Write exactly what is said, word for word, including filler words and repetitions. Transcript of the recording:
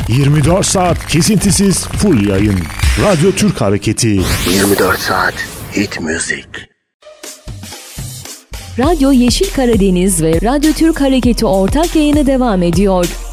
yirmi dört saat kesintisiz full yayın. Radyo Türk Hareketi. yirmi dört saat hit müzik. Radyo Yeşil Karadeniz ve Radyo Türk Hareketi ortak yayını devam ediyor.